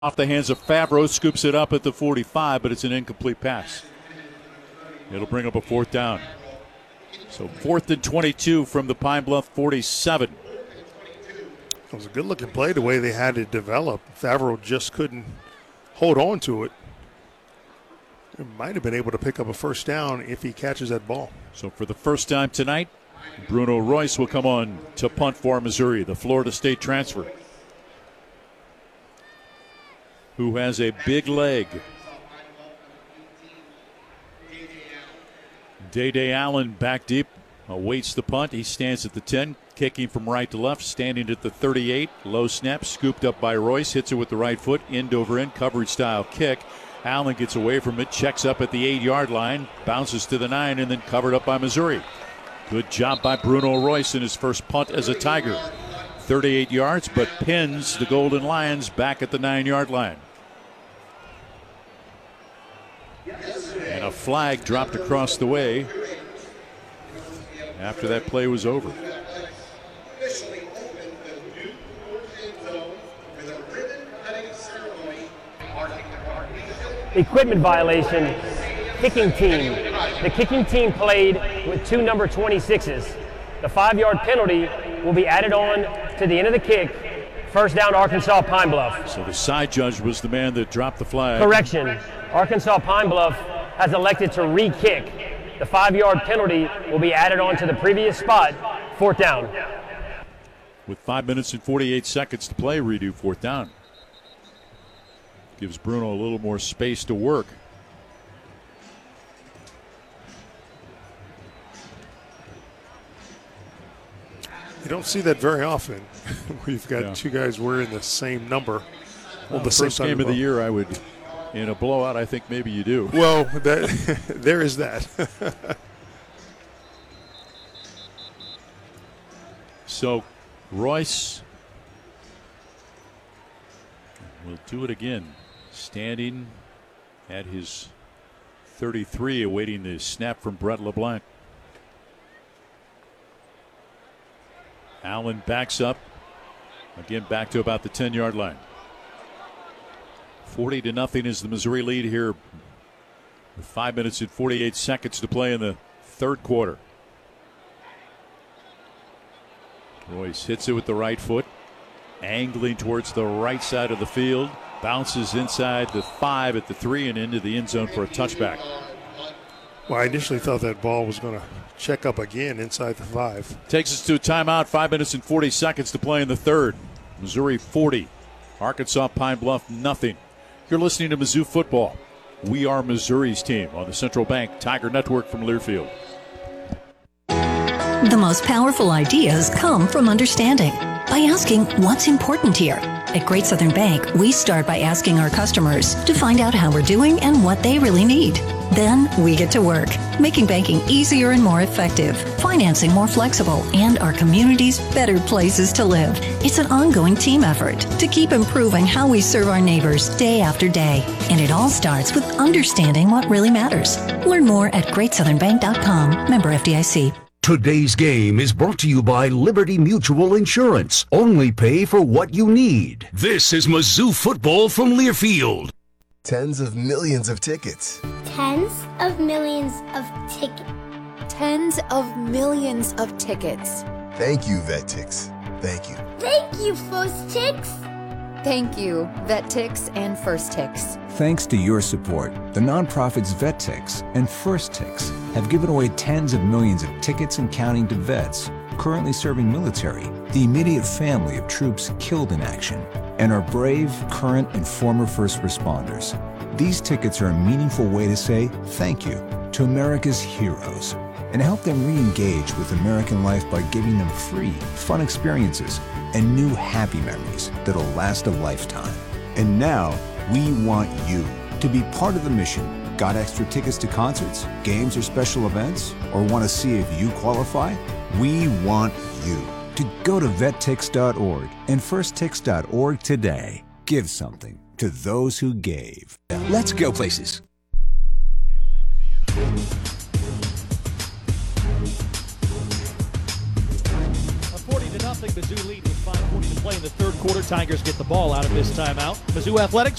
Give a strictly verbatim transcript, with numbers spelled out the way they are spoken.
Off the hands of Favreau, scoops it up at the forty-five, but it's an incomplete pass. It'll bring up a fourth down. So fourth and twenty-two from the Pine Bluff forty-seven. It was a good-looking play the way they had it develop. Favreau just couldn't hold on to it. He might have been able to pick up a first down if he catches that ball. So for the first time tonight, Bruno Royce will come on to punt for Missouri, the Florida State transfer, who has a big leg. Day-Day Allen back deep, awaits the punt. He stands at the ten, kicking from right to left, standing at the thirty-eight. Low snap, scooped up by Royce, hits it with the right foot, end over end, coverage style kick. Allen gets away from it, checks up at the eight-yard line, bounces to the nine, and then covered up by Missouri. Good job by Bruno Royce in his first punt as a Tiger. thirty-eight yards, but pins the Golden Lions back at the nine-yard line. And a flag dropped across the way after that play was over. Equipment violation, kicking team. The kicking team played with two number twenty-sixes. The five-yard penalty will be added on to the end of the kick. First down, Arkansas Pine Bluff. So the side judge was the man that dropped the flag. Correction. Arkansas Pine Bluff has elected to re-kick. The five-yard penalty will be added on to the previous spot. Fourth down. With five minutes and forty-eight seconds to play, redo fourth down. Gives Bruno a little more space to work. You don't see that very often. We've got yeah. two guys wearing the same number. Well, on the, the first same game of ball. the year, I would, in a blowout, I think maybe you do. Well, that, there is that. So Royce will do it again. Standing at his thirty-three, awaiting the snap from Brett LeBlanc. Allen backs up. Again, back to about the ten-yard line. forty to nothing is the Missouri lead here with five minutes and forty-eight seconds to play in the third quarter. Royce hits it with the right foot, angling towards the right side of the field. Bounces inside the five at the three and into the end zone for a touchback. Well, I initially thought that ball was going to check up again inside the five. Takes us to a timeout. Five minutes and forty seconds to play in the third. Missouri forty. Arkansas Pine Bluff nothing. You're listening to Mizzou football. We are Missouri's team on the Central Bank Tiger Network from Learfield. The most powerful ideas come from understanding. By asking what's important here. At Great Southern Bank, we start by asking our customers to find out how we're doing and what they really need. Then we get to work, making banking easier and more effective, financing more flexible, and our communities better places to live. It's an ongoing team effort to keep improving how we serve our neighbors day after day. And it all starts with understanding what really matters. Learn more at great southern bank dot com. Member F D I C. Today's game is brought to you by Liberty Mutual Insurance. Only pay for what you need. This is Mizzou football from Learfield. Tens of millions of tickets. Tens of millions of tickets. Tens of millions of tickets. Thank you, VetTix. Thank you. Thank you, First Tix. Thank you, VetTix and First Tix. Thanks to your support, the nonprofits VetTix and First Tix have given away tens of millions of tickets and counting to vets currently serving military, the immediate family of troops killed in action, and our brave, current, and former first responders. These tickets are a meaningful way to say thank you to America's heroes and help them re-engage with American life by giving them free, fun experiences and new happy memories that'll last a lifetime. And now, we want you to be part of the mission. Got extra tickets to concerts, games, or special events? Or want to see if you qualify? We want you to go to vet tix dot org and first tix dot org today. Give something to those who gave. Let's go places. forty to nothing. Mizzou lead with five forty to play in the third quarter. Tigers get the ball out of this timeout. Mizzou Athletics